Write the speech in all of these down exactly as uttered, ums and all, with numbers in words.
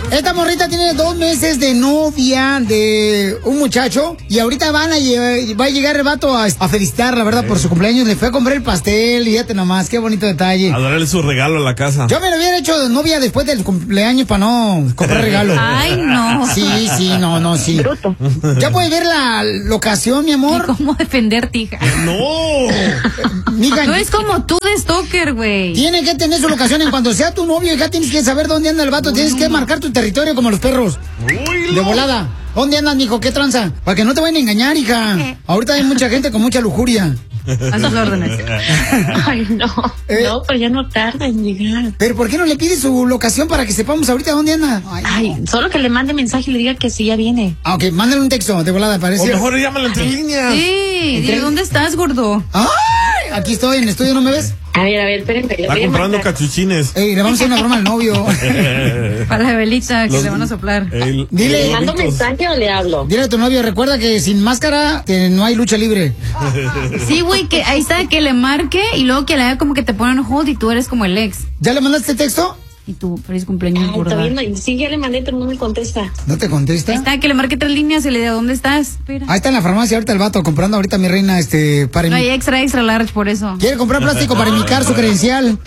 Esta morrita tiene dos meses de novia de un muchacho y ahorita van a llevar, va a llegar el vato a, a felicitar, la verdad, por su cumpleaños. Le fue a comprar el pastel y fíjate nomás, qué bonito detalle. A darle su regalo a la casa. Yo me lo hubiera hecho de novia después del cumpleaños para no comprar regalo. Ay, no. Sí, sí, no, no, sí. Bruto. ¿Ya puedes ver la locación, mi amor? ¿Y cómo defenderte, hija? ¡No! Mija, Tú es como tú de stalker, güey. tiene que tener su locación. En cuanto sea tu novio, ya tienes que saber dónde anda el vato. Tienes que marcar tu territorio como los perros. Uy, De volada. ¿Dónde andas, mijo? ¿Qué tranza? Para que no te vayan a engañar, hija. Ahorita hay mucha gente con mucha lujuria. A sus órdenes. Ay, no. Eh. No, pero ya no tarda en llegar. Pero ¿por qué no le pides su locación para que sepamos ahorita dónde anda? Ay, Ay, no. solo que le mande mensaje y le diga que sí, ya viene. Ah, ok, mándale un texto de volada, O parece. mejor llámalo entre líneas. Sí, dile, ¿dónde estás, gordo? ¡Ay! Aquí estoy, en el estudio, ¿no me ves? A ver, a ver, espérenme. le Está voy a comprando mandar. cachuchines. Ey, le vamos a hacer una broma al novio. Para la velita que Los- le van a soplar. El- Dile. ¿Le mando gorritos. mensaje o le hablo? Dile a tu novio, recuerda que sin máscara que no hay lucha libre. Sí, güey, que ahí está, que le marque y luego que le haga como que te ponen hold y tú eres como el ex. ¿Ya le mandaste texto? Y tú, feliz cumpleaños, Ay, gorda. todavía no. Sí, ya le mandé, pero no me contesta. ¿No te contesta? Ahí está, que le marque tres líneas y le diga, ¿dónde estás? Espera. Ahí está en la farmacia ahorita el vato comprando ahorita mi reina este para No hay imi- extra, extra large por eso. quiere comprar plástico para imitar su credencial.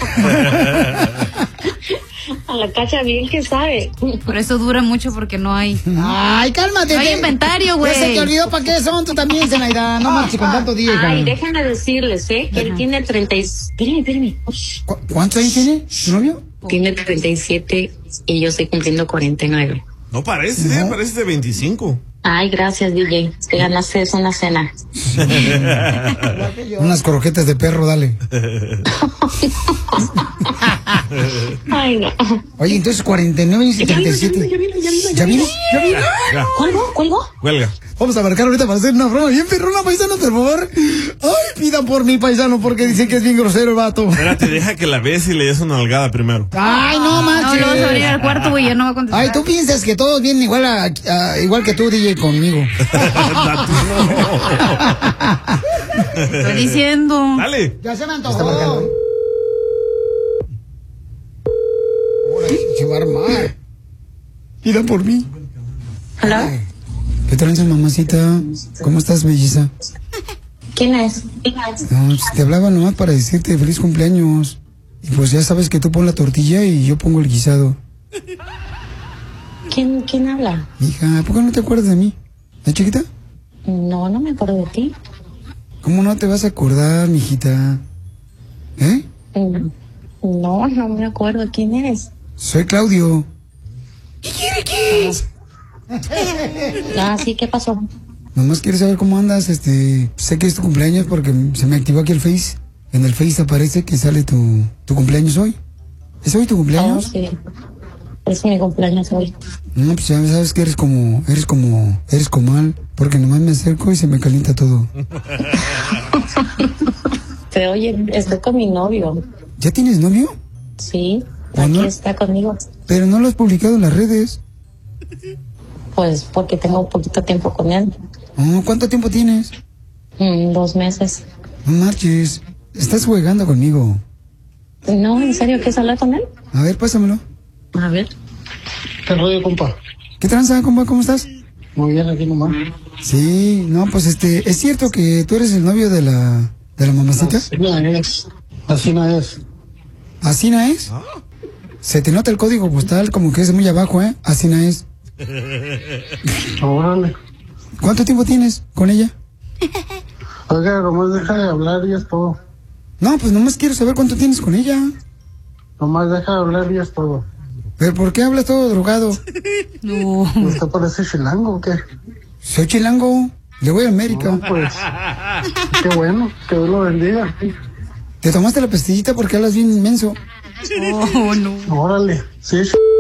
A la cacha bien que sabe. Por eso dura mucho porque no hay. Ay, cálmate. No hay te- inventario, güey. Ya se te olvidó para qué son tú también, Zenaida. No marches con tanto día, hija. Ay, déjenme decirles, ¿eh? Que él tiene treinta y... Espérenme, espérenme. Ush. ¿Cu- ¿Cuántos años tiene tu novio? Tiene treinta y siete y yo estoy cumpliendo cuarenta y nueve. No parece, ¿eh? Parece de veinticinco. Ay, gracias, D J. Te ganaste eso una cena. Unas croquetas de perro, dale. Ay, no. Oye, entonces cuarenta y nueve y treinta y siete. Ya vino, ya vino, ¿Ya vino? ¿Ya vino? Ya, ¿Cuelgo? ¿Cuelgo? cuelga. Vamos a marcar ahorita para hacer una broma bien perrona, paisano, por favor. Ay, pidan por mí, paisano, porque dicen que es bien grosero el vato. Espérate, deja que la ves y le des una nalgada primero. Ay, no No, manches. lo vas a abrir al cuarto, güey, ya no va a contestar. Ay, tú piensas que todos vienen igual a, a- igual que tú, D J, conmigo. Estoy diciendo. Dale. Ya se me antojó. Ahora se va a armar. Pida por mí. ¿Hola? Ay, ¿qué tranza, mamacita? ¿Cómo estás, belliza? ¿Quién es? No, pues, te hablaba nomás para decirte feliz cumpleaños. Y pues ya sabes que tú pones la tortilla y yo pongo el guisado. ¿Quién, quién habla? Hija, ¿por qué no te acuerdas de mí? ¿La chiquita? No, no me acuerdo de ti. ¿Cómo no te vas a acordar, mijita? ¿Eh? Mm, No, no me acuerdo. ¿Quién eres? Soy Claudio. Ah, sí, ¿qué pasó? Nomás quiero saber cómo andas, este... Sé que es tu cumpleaños porque se me activó aquí el Face. En el Face aparece que sale tu, tu cumpleaños hoy. ¿Es hoy tu Oh, cumpleaños? sí. Es mi cumpleaños hoy. No, pues ya sabes que eres como... Eres como... Eres comal. Porque nomás me acerco y se me calienta todo. Pero oye, estoy con mi novio. ¿Ya tienes novio? Sí, ¿Cuándo? aquí está conmigo. Pero no lo has publicado en las redes. Pues porque tengo poquito tiempo con él. Oh, ¿cuánto tiempo tienes? Mm, dos meses. No marches. Estás jugando conmigo. No, ¿en serio quieres hablar con él? A ver, pásamelo. A ver. ¿Qué rollo, compa? ¿Qué tranza, compa? ¿Cómo estás? Muy bien, aquí nomás. Sí, no, pues este... ¿Es cierto que tú eres el novio de la... de la mamacita? Así no es. Así no es. ¿Así no es? Se te nota el código postal como que es muy abajo, ¿eh? Así no es. Órale. ¿Cuánto tiempo tienes con ella? Oiga, nomás deja de hablar y es todo. No, pues nomás quiero saber cuánto tienes con ella. Nomás deja de hablar y es todo. ¿Pero por qué hablas todo drogado? No. ¿Usted parece chilango o qué? Soy chilango. Le voy a América. No, pues. Qué bueno, que Dios lo bendiga. ¿Te tomaste la pastillita porque hablas bien inmenso? Oh, no. Órale. Sí,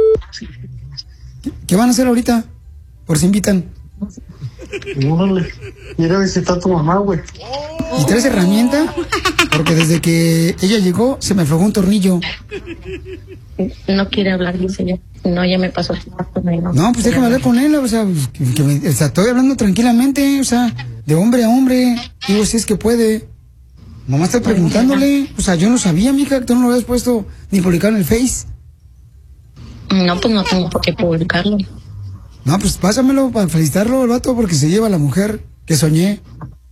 ¿Qué van a hacer ahorita? Por si invitan. órale. Ir a visitar a tu mamá, güey. ¿Y traes herramienta? Porque desde que ella llegó se me aflojó un tornillo. No quiere hablar, dice yo. No, ya me pasó el tiempo con él. No, pues déjame hablar con él, o sea, que, que me- o sea, estoy hablando tranquilamente, o sea, de hombre a hombre. Digo, si es que puede. Mamá está preguntándole, o sea, yo no sabía, mija, que tú no lo habías puesto ni publicado en el Face. No, pues no tengo por qué publicarlo. No, pues pásamelo para felicitarlo el vato porque se lleva a la mujer que soñé.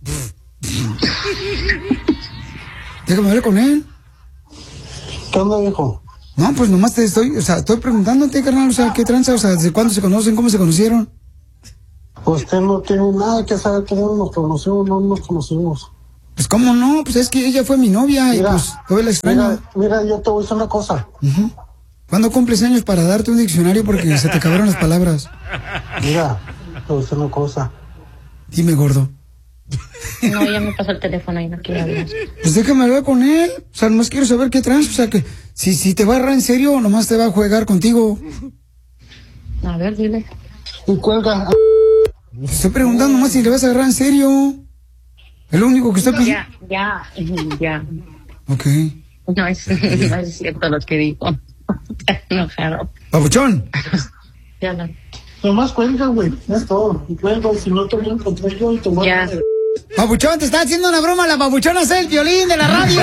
Déjame hablar con él. ¿Qué onda, viejo? No, pues nomás te estoy, o sea, estoy preguntándote, carnal, o sea, ¿qué tranza? O sea, ¿desde cuándo se conocen? ¿Cómo se conocieron? Pues usted no tiene nada que saber cómo nos conocimos, no nos conocimos. Pues cómo no, pues es que ella fue mi novia Mira, y pues todavía la extraño. Mira, mira, yo te voy a decir una cosa. Uh-huh. ¿Cuándo cumples años para darte un diccionario porque se te acabaron las palabras? Mira, te voy a decir una cosa. Dime, gordo. No, ya me pasó el teléfono y no quiero hablar. Pues déjame hablar con él. O sea, nomás quiero saber qué trans. O sea, que si, si te va a agarrar en serio, nomás te va a jugar contigo. A ver, dile. Y cuelga. Te estoy preguntando nomás si le vas a agarrar en serio. Es lo único que estoy pidiendo. Ya, ya, ya. Ok. No es, no es cierto lo que dijo. Está enojado. Papuchón. Ya no. Nomás cuelga, güey. Es todo. Y cuelga, si no te voy a encontrar yo y te voy Ya. a... Papuchón, te está haciendo una broma. La papuchona es el violín de la radio.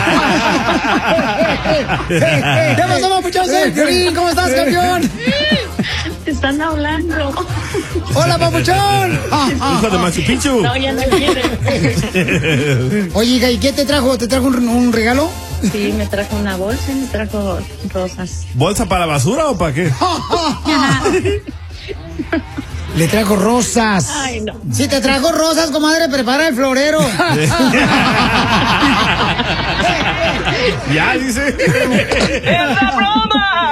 ¿Qué pasó, papuchón? Soy el violín. ¿Cómo estás, campeón? Te están hablando. Hola, papuchón. Hijo de Machu Picchu. No, ya no quieren. Oye, hija, ¿y qué te trajo? ¿Te trajo un, un regalo? Sí, me trajo una bolsa y me trajo rosas. ¿Bolsa para basura o para qué? Le trajo rosas. Ay, no. Si te trajo rosas, comadre, prepara el florero. Ya, dice. ¡Es la broma!